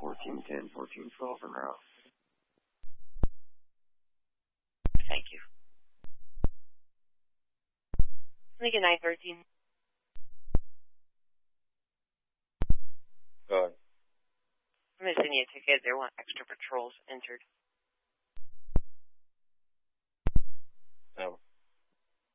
1410, 1412 en route. Thank you. Lincoln 913. Go ahead. I'm going to send you a ticket. There weren't extra patrols entered. No.